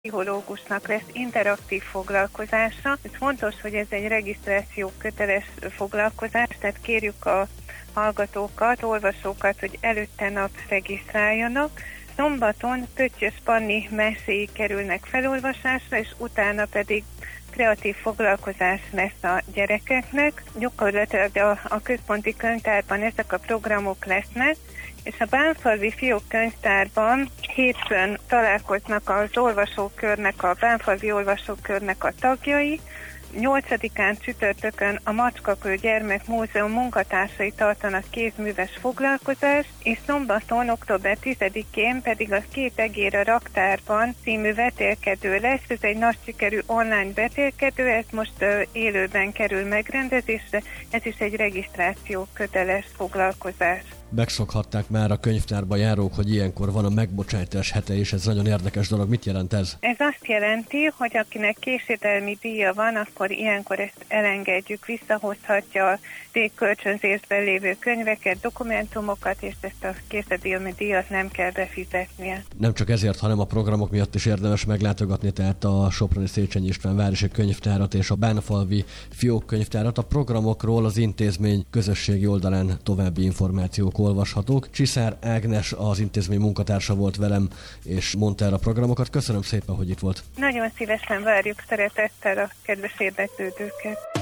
pszichológusnak lesz interaktív foglalkozása. Ez fontos, hogy ez egy regisztráció köteles foglalkozás, tehát kérjük a hallgatókat, olvasókat, hogy előtte nap regisztráljanak. Szombaton Pöttyös Panni meséi kerülnek felolvasásra, és utána pedig kreatív foglalkozás lesz a gyerekeknek. Gyakorlatilag a központi könyvtárban ezek a programok lesznek, és a Bánfalvi Fiók könyvtárban hétfőn találkoznak az olvasókörnek, a Bánfalvi olvasókörnek a tagjai. 8-án csütörtökön a Macskakő Gyermekmúzeum munkatársai tartanak kézműves foglalkozást, és szombaton, október 10-én pedig a Két egér a raktárban című vetélkedő lesz. Ez egy nagy sikerű online vetélkedő, ez most élőben kerül megrendezésre, ez is egy regisztráció köteles foglalkozás. Megszokhatták már a könyvtárba járók, hogy ilyenkor van a megbocsátás hete, és ez nagyon érdekes dolog. Mit jelent ez? Ez azt jelenti, hogy akinek késedelmi díja van, akkor ilyenkor ezt elengedjük, visszahozhatja a kölcsönzésben lévő könyveket, dokumentumokat, és ezt a késedelmi díjat nem kell befizetnie. Nem csak ezért, hanem a programok miatt is érdemes meglátogatni, tehát a Soproni Széchenyi István városi könyvtárat és a Bánfalvi Fiók könyvtárat. A programokról az intézmény közösségi oldalán további információk olvashatók. Csiszár Ágnes, az intézmény munkatársa volt velem, és mondta el a programokat. Köszönöm szépen, hogy itt volt. Nagyon szívesen várjuk szeretettel a kedves érdeklődőket.